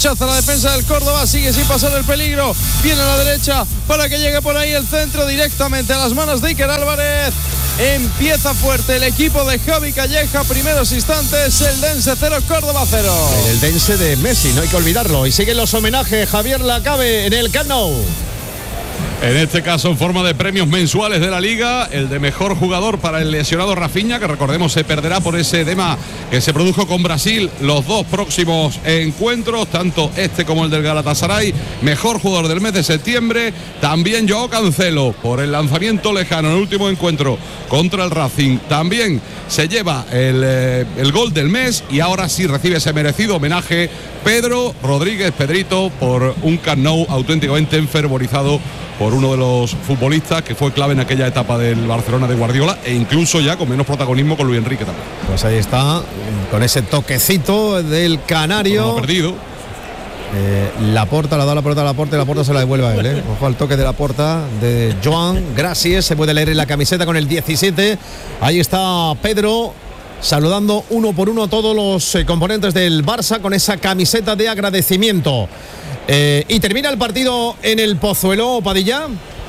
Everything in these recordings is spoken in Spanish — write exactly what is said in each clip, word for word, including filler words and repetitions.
rechaza la defensa del Córdoba, sigue sin pasar el peligro, viene a la derecha para que llegue por ahí el centro directamente a las manos de Iker Álvarez. Empieza fuerte el equipo de Javi Calleja, primeros instantes, el Dense cero, Córdoba cero. El Dense de Messi, no hay que olvidarlo. Y siguen los homenajes, Javier Lacabe en el Camp Nou. En este caso en forma de premios mensuales de la Liga, el de mejor jugador para el lesionado Rafinha, que recordemos se perderá por ese edema que se produjo con Brasil los dos próximos encuentros, tanto este como el del Galatasaray. Mejor jugador del mes de septiembre, también Joao Cancelo por el lanzamiento lejano en el último encuentro contra el Racing. También se lleva el, eh, el gol del mes y ahora sí recibe ese merecido homenaje Pedro Rodríguez Pedrito por un Camp Nou auténticamente enfervorizado por uno de los futbolistas que fue clave en aquella etapa del Barcelona de Guardiola e incluso ya con menos protagonismo con Luis Enrique también. Pues ahí está, con ese toquecito del canario. No ha perdido. Eh, Laporta, la da la pelota a Laporta y Laporta se la devuelve a él, ¿eh? Ojo al toque de Laporta de Joan, gracias, se puede leer en la camiseta con el diecisiete. Ahí está Pedro saludando uno por uno a todos los eh, componentes del Barça con esa camiseta de agradecimiento. Eh, y termina el partido en el Pozuelo, Padilla.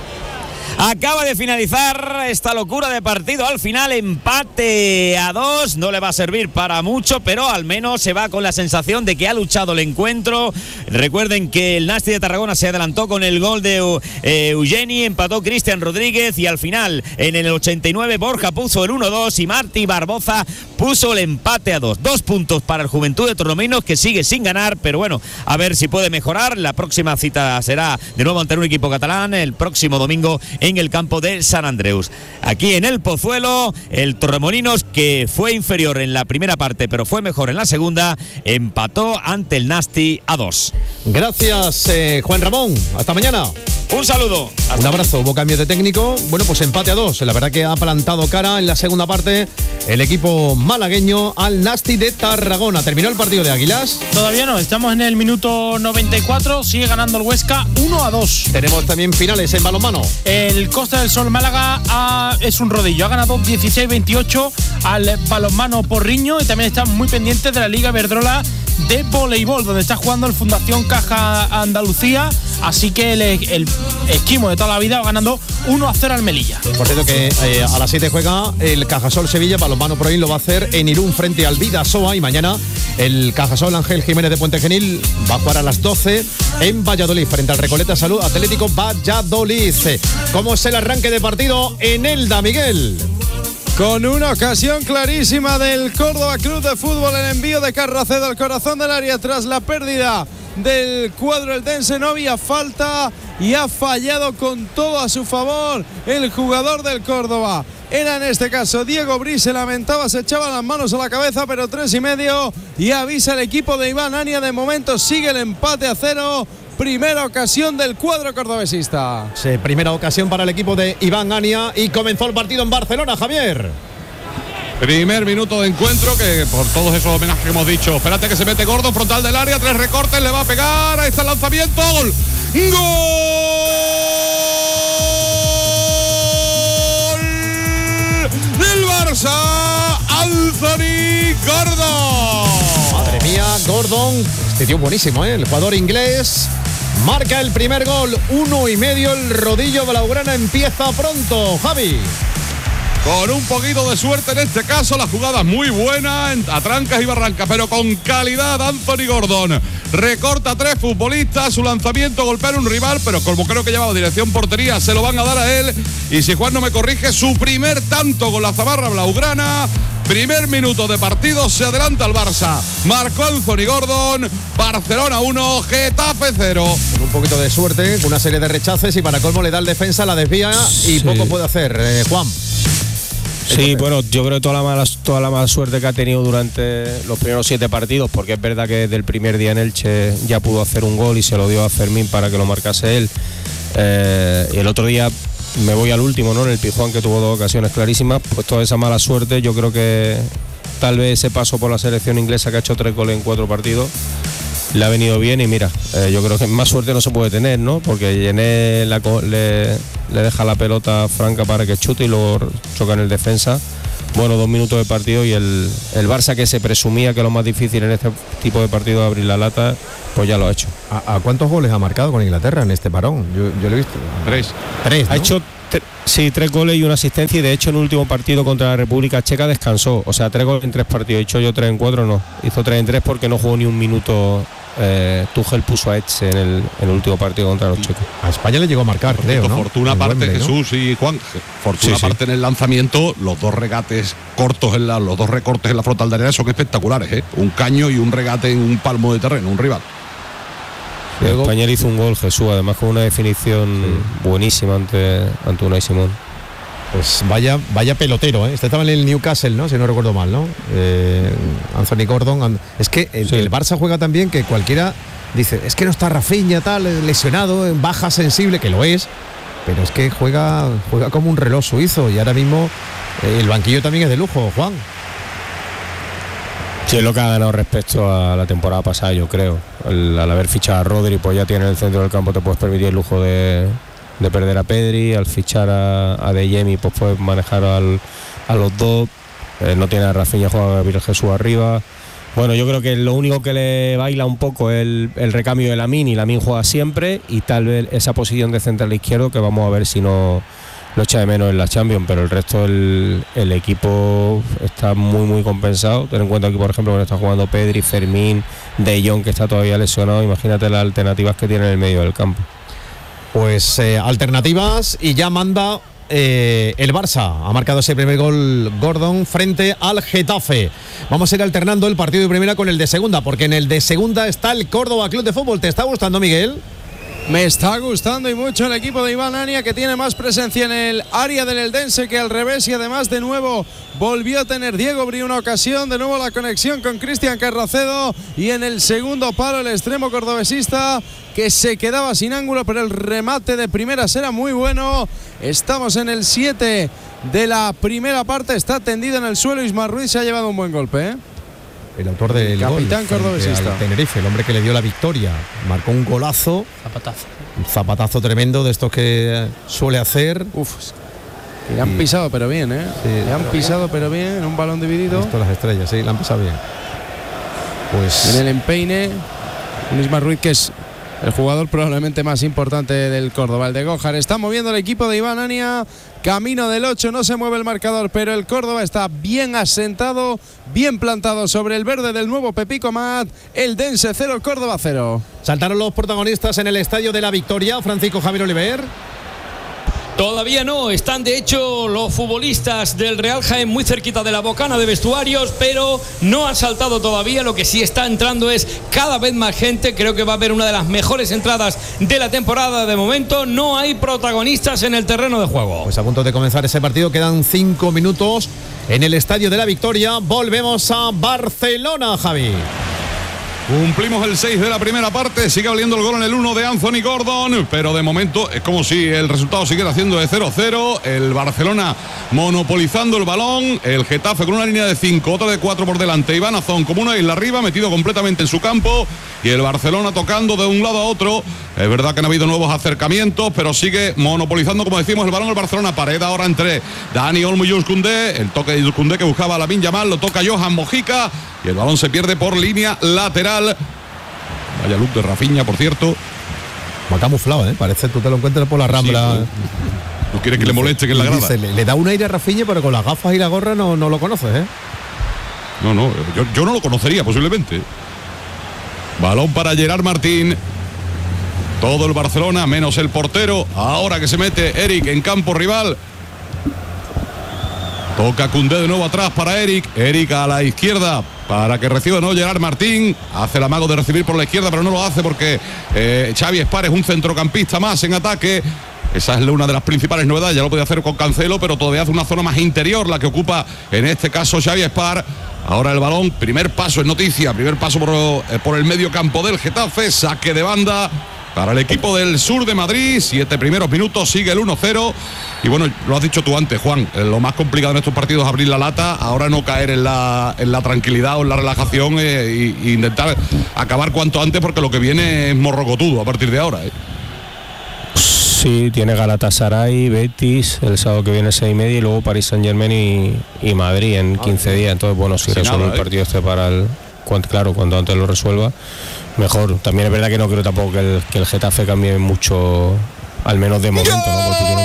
Acaba de finalizar esta locura de partido. Al final empate a dos. No le va a servir para mucho, pero al menos se va con la sensación de que ha luchado el encuentro. Recuerden que el Nasti de Tarragona se adelantó con el gol de eh, Eugeni, empató Cristian Rodríguez y al final en el ochenta y nueve Borja puso el uno dos y Martí Barboza puso el empate a dos. Dos puntos para el Juventud de Torremolinos, que sigue sin ganar, pero bueno, a ver si puede mejorar. La próxima cita será de nuevo ante un equipo catalán el próximo domingo en el campo de San Andreus. Aquí en el Pozuelo, el Torremolinos, que fue inferior en la primera parte pero fue mejor en la segunda, empató ante el Nasti a dos. Gracias, eh, Juan Ramón, hasta mañana. Un saludo. Hasta un abrazo. Hubo cambio de técnico. Bueno, pues empate a dos. La verdad que ha plantado cara en la segunda parte el equipo malagueño al Nasti de Tarragona. ¿Terminó el partido de Águilas? Todavía no. Estamos en el minuto noventa y cuatro. Sigue ganando el Huesca uno a dos. Tenemos también finales en balonmano. El Costa del Sol Málaga ha, es un rodillo. Ha ganado dieciséis veintiocho al balonmano Porriño. Y también está muy pendiente de la Liga Iberdrola de voleibol, donde está jugando el Fundación Caja Andalucía. Así que el, el esquimo de toda la vida va ganando uno a cero al Melilla. Por cierto que eh, a las siete juega el Cajasol Sevilla, balonmano Proin lo va a hacer en Irún frente al Vidasoa, y mañana el Cajasol Ángel Jiménez de Puente Genil va a jugar a las doce en Valladolid frente al Recoleta Salud Atlético Valladolid. ¿Cómo es el arranque de partido en Elda, Miguel? Con una ocasión clarísima del Córdoba Club de Fútbol, el envío de Carracedo al corazón del área tras la pérdida del cuadro eldense. No había falta y ha fallado con todo a su favor el jugador del Córdoba. Era en este caso Diego Briz, se lamentaba, se echaba las manos a la cabeza, pero tres y medio y avisa el equipo de Iván Ania. De momento sigue el empate a cero. Primera ocasión del cuadro cordobesista. Sí, primera ocasión para el equipo de Iván Ania y comenzó el partido en Barcelona, Javier. Primer minuto de encuentro, que por todos esos homenajes que hemos dicho. Espérate que se mete Gordo, frontal del área, tres recortes, le va a pegar. Ahí está el lanzamiento. ¡Gol! ¡Gol! Del Barça, Anthony Gordon. Madre mía, Gordon. Este tío buenísimo, ¿eh? El jugador inglés marca el primer gol. Uno y medio, el rodillo blaugrana empieza pronto, Javi. Con un poquito de suerte en este caso, la jugada es muy buena, a trancas y barrancas, pero con calidad. Anthony Gordon recorta a tres futbolistas, su lanzamiento golpea a un rival, pero como creo que llevaba dirección portería, se lo van a dar a él. Y si Juan no me corrige, su primer tanto con la zamarra blaugrana. Primer minuto de partido, se adelanta el Barça. Marcó Anthony Gordon, Barcelona uno, Getafe cero. Con un poquito de suerte, con una serie de rechaces, y para colmo le da el defensa, la desvía y sí. Poco puede hacer, eh, Juan. Sí, bueno, yo creo que toda la, mala, toda la mala suerte que ha tenido durante los primeros siete partidos, porque es verdad que desde el primer día en Elche ya pudo hacer un gol y se lo dio a Fermín para que lo marcase él. Eh, y el otro día me voy al último, ¿no? En el Pizjuán, que tuvo dos ocasiones clarísimas. Pues toda esa mala suerte, yo creo que tal vez ese paso por la selección inglesa, que ha hecho tres goles en cuatro partidos, le ha venido bien. Y mira, eh, yo creo que más suerte no se puede tener, ¿no? Porque Yené la, le, le deja la pelota franca para que chute y luego choca en el defensa. Bueno, dos minutos de partido y el, el Barça, que se presumía que lo más difícil en este tipo de partidos es abrir la lata, pues ya lo ha hecho. ¿A, a cuántos goles ha marcado con Inglaterra en este parón? Yo, yo lo he visto. Tres. Tres, ¿no? Ha hecho tre- sí, tres goles y una asistencia, y de hecho en el último partido contra la República Checa descansó. O sea, tres goles en tres partidos. He hecho yo tres en cuatro, no. Hizo tres en tres porque no jugó ni un minuto. Eh, Tuchel puso a Etxe en el, en el último partido contra los checos. A España le llegó a marcar, creo, ¿no? Fortuna En aparte, Wembley, ¿no? Jesús y Juan, fortuna Sí, sí. aparte en el lanzamiento, los dos regates cortos, en la, los dos recortes en la frontal de área son espectaculares, ¿eh? Un caño y un regate en un palmo de terreno, un rival. Luego, España le hizo un gol, Jesús, además con una definición sí. buenísima ante, ante Unai Simón. Pues vaya, vaya pelotero, ¿eh? Este estaba en el Newcastle, ¿no? Si no recuerdo mal, ¿no? Eh, Anthony Gordon. Es que el, sí. el Barça juega tan bien que cualquiera dice, es que no está Rafinha, tal, lesionado, en baja sensible, que lo es, pero es que juega, juega como un reloj suizo, y ahora mismo eh, el banquillo también es de lujo, Juan. Sí, es lo que ha ganado respecto a la temporada pasada, yo creo. El, al haber fichado a Rodri, pues ya tiene en el centro del campo, te puedes permitir el lujo de, de perder a Pedri. Al fichar a, a De Jemi, pues puedes manejar al, a los dos. Eh, no tiene a Rafinha, juega a Gabriel Jesús arriba. Bueno, yo creo que lo único que le baila un poco es el, el recambio de Lamine, y Lamine juega siempre, y tal vez esa posición de central izquierdo, que vamos a ver si no lo echa de menos en la Champions, pero el resto del el equipo está muy muy compensado. Ten en cuenta que, por ejemplo, cuando está jugando Pedri, Fermín, De Jong, que está todavía lesionado, imagínate las alternativas que tiene en el medio del campo. Pues eh, alternativas, y ya manda eh, el Barça. Ha marcado ese primer gol Gordon frente al Getafe. Vamos a ir alternando el partido de primera con el de segunda, porque en el de segunda está el Córdoba Club de Fútbol. ¿Te está gustando, Miguel? Me está gustando y mucho el equipo de Iván Ania, que tiene más presencia en el área del Eldense que al revés, y además de nuevo volvió a tener Diego Bri una ocasión, de nuevo la conexión con Cristian Carracedo, y en el segundo palo el extremo cordobesista, que se quedaba sin ángulo, pero el remate de primeras era muy bueno. Estamos en el siete de la primera parte, está tendido en el suelo Ismael Ruiz, se ha llevado un buen golpe, ¿eh? El autor del capitán gol cordobesista, Tenerife, el hombre que le dio la victoria, marcó un golazo, zapatazo, un zapatazo tremendo de estos que suele hacer. Uf, le han pisado pero bien, ¿eh? Sí, le han pisado pero bien, en un balón dividido. Esto las estrellas, sí, le han pisado bien. Pues en el empeine, un Ismael Ruiz que es el jugador probablemente más importante del Córdoba, el de Gójar. Está moviendo el equipo de Iván Ania, camino del ocho, no se mueve el marcador, pero el Córdoba está bien asentado, bien plantado sobre el verde del nuevo Pepico Mat. El Dense cero, Córdoba cero. Saltaron los protagonistas en el Estadio de la Victoria. Francisco Javier Oliver. Todavía no, están de hecho los futbolistas del Real Jaén muy cerquita de la bocana de vestuarios, pero no han saltado todavía. Lo que sí está entrando es cada vez más gente. Creo que va a haber una de las mejores entradas de la temporada. De momento no hay protagonistas en el terreno de juego. Pues a punto de comenzar ese partido, quedan cinco minutos en el Estadio de la Victoria. Volvemos a Barcelona, Javi. Cumplimos el seis de la primera parte, sigue valiendo el gol en el uno de Anthony Gordon, pero de momento es como si el resultado siguiera haciendo de cero cero, el Barcelona monopolizando el balón, el Getafe con una línea de cinco, otra de cuatro por delante, Iván Azón como una isla arriba, metido completamente en su campo, y el Barcelona tocando de un lado a otro. Es verdad que han habido nuevos acercamientos, pero sigue monopolizando, como decimos, el balón el Barcelona. Pared ahora entre Dani Olmo y Jules Koundé, el toque de Jules Koundé que buscaba a Lamine Yamal, lo toca Johan Mojica, y el balón se pierde por línea lateral. Vaya look de Rafinha, por cierto. Va camuflado, ¿eh? Parece, tú te lo encuentras por la Rambla. Sí, ¿tú quieres que le moleste que en la grada? Dice, le, le da un aire a Rafinha, pero con las gafas y la gorra no, no lo conoces, ¿eh? No, no, yo, yo no lo conocería posiblemente. Balón para Gerard Martín. Todo el Barcelona, menos el portero. Ahora que se mete Eric en campo rival. Toca Koundé de nuevo atrás para Eric. Eric a la izquierda para que reciba no Gerard Martín. Hace el amago de recibir por la izquierda, pero no lo hace porque eh, Xavi Espar es un centrocampista más en ataque. Esa es una de las principales novedades. Ya lo podía hacer con Cancelo, pero todavía hace una zona más interior la que ocupa en este caso Xavi Espar. Ahora el balón, primer paso en noticia, primer paso por, eh, por el medio campo del Getafe. Saque de banda para el equipo del sur de Madrid. Siete primeros minutos, sigue el uno cero. Y bueno, lo has dicho tú antes, Juan, lo más complicado en estos partidos es abrir la lata, ahora no caer en la, en la tranquilidad o en la relajación e, e intentar acabar cuanto antes, porque lo que viene es morrocotudo a partir de ahora, ¿eh? Sí, tiene Galatasaray, Betis, el sábado que viene seis y media, y luego Paris Saint Germain y, y Madrid en quince días. Entonces, bueno, si resuelve el partido este para el, cuando, claro, cuando antes lo resuelva, mejor. También es verdad que no creo tampoco que el, que el Getafe cambie mucho, al menos de momento, ¿no? Porque tiene